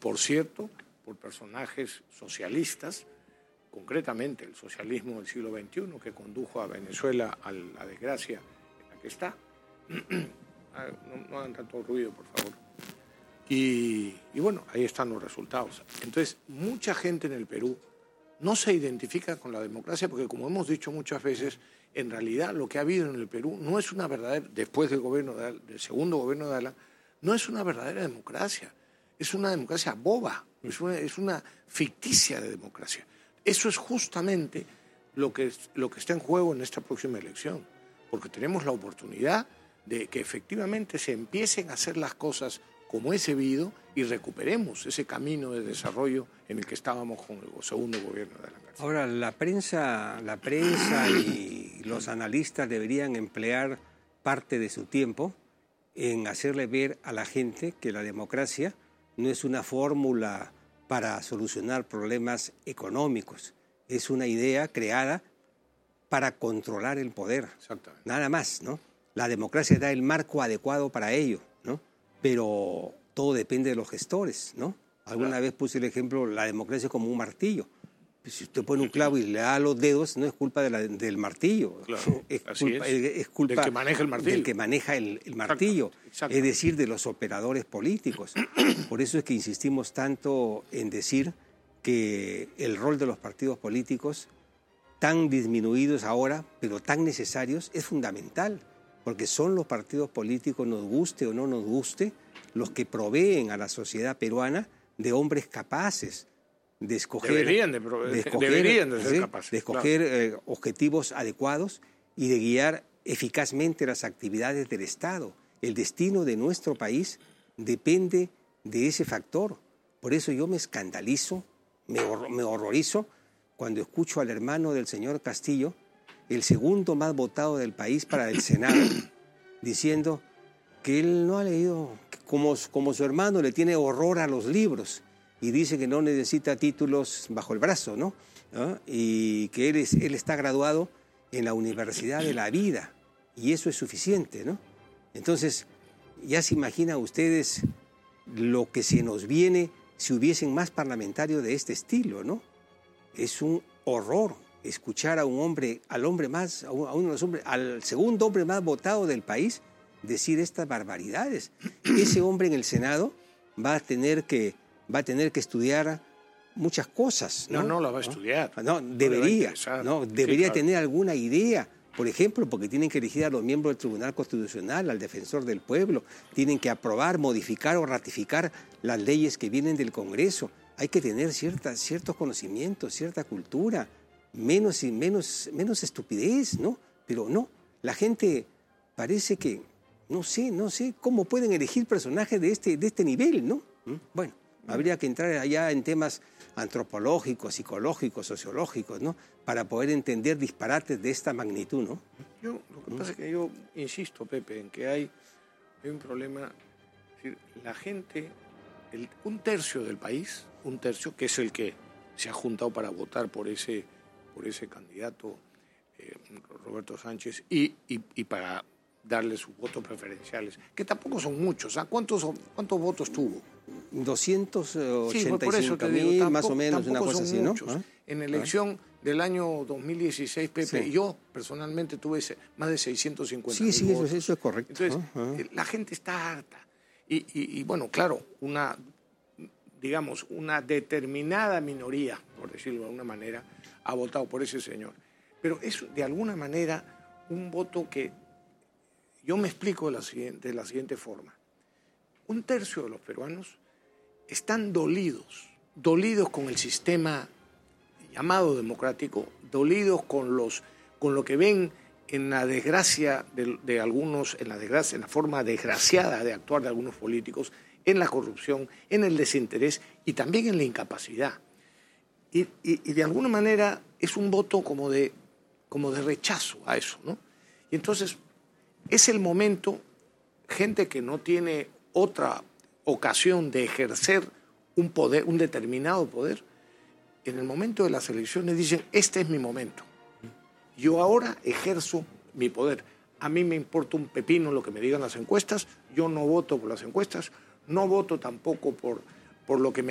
por cierto, por personajes socialistas, concretamente el socialismo del siglo XXI, que condujo a Venezuela a la desgracia en la que está. No hagan tanto ruido, por favor. Y bueno, ahí están los resultados. Entonces, mucha gente en el Perú no se identifica con la democracia porque, como hemos dicho muchas veces, en realidad lo que ha habido en el Perú no es una verdadera, después del segundo gobierno de Alan, no es una verdadera democracia. Es una democracia boba, es una ficticia de democracia. Eso es justamente lo que está en juego en esta próxima elección, porque tenemos la oportunidad de que efectivamente se empiecen a hacer las cosas como es debido y recuperemos ese camino de desarrollo en el que estábamos con el segundo gobierno de Alan García. Ahora, la prensa y los analistas deberían emplear parte de su tiempo en hacerle ver a la gente que la democracia no es una fórmula para solucionar problemas económicos, es una idea creada para controlar el poder, nada más, ¿no? La democracia da el marco adecuado para ello, ¿no? Pero todo depende de los gestores, ¿no? Alguna vez puse el ejemplo, la democracia es como un martillo. Si usted pone un clavo y le da los dedos, no es culpa del martillo. Claro, es culpa del que maneja el martillo. Del que maneja el martillo, Exacto. Es decir, de los operadores políticos. Por eso es que insistimos tanto en decir que el rol de los partidos políticos, tan disminuidos ahora, pero tan necesarios, es fundamental, porque son los partidos políticos, nos guste o no nos guste, los que proveen a la sociedad peruana de hombres capaces de escoger, deberían de ser capaces, de escoger objetivos adecuados y de guiar eficazmente las actividades del Estado. El destino de nuestro país depende de ese factor. Por eso yo me escandalizo, me horrorizo cuando escucho al hermano del señor Castillo, el segundo más votado del país para el Senado, diciendo que él no ha leído, como su hermano le tiene horror a los libros y dice que no necesita títulos bajo el brazo, ¿no? Y que él está graduado en la Universidad de la Vida y eso es suficiente, ¿no? Entonces, ya se imaginan ustedes lo que se nos viene si hubiesen más parlamentarios de este estilo, ¿no? Es un horror escuchar a un hombre, al segundo hombre más votado del país, decir estas barbaridades. Ese hombre en el Senado va a tener que estudiar muchas cosas, ¿no? No la va a estudiar. No, debería tener alguna idea. Por ejemplo, porque tienen que elegir a los miembros del Tribunal Constitucional, al defensor del pueblo, tienen que aprobar, modificar o ratificar las leyes que vienen del Congreso. Hay que tener ciertos conocimientos, cierta cultura, menos estupidez, ¿no? Pero no, la gente parece que, no sé cómo pueden elegir personajes de este nivel, ¿no? Bueno, habría que entrar allá en temas antropológicos, psicológicos, sociológicos, ¿no? Para poder entender disparates de esta magnitud, ¿no? Lo que pasa es que yo insisto, Pepe, en que hay un problema. Es decir, la gente, un tercio del país, que es el que se ha juntado para votar por ese candidato, Roberto Sánchez, y para darle sus votos preferenciales, que tampoco son muchos. ¿Cuántos votos tuvo? 285.000, más o menos, una cosa así, ¿no? En la elección del año 2016, Pepe, yo personalmente tuve más de 650.000 votos. Eso es correcto. Entonces, la gente está harta. Y bueno, claro, una determinada minoría, por decirlo de alguna manera, ha votado por ese señor. Pero es, de alguna manera, un voto que yo me explico de la siguiente forma. Un tercio de los peruanos están dolidos con el sistema llamado democrático, dolidos con lo que ven en la desgracia de algunos, en la forma desgraciada de actuar de algunos políticos, en la corrupción, en el desinterés y también en la incapacidad. Y de alguna manera es un voto como de rechazo a eso, ¿no? Y entonces es el momento, gente que no tiene otra ocasión de ejercer un poder, un determinado poder, en el momento de las elecciones dicen, este es mi momento. Yo ahora ejerzo mi poder. A mí me importa un pepino lo que me digan las encuestas, yo no voto por las encuestas, no voto tampoco por lo que me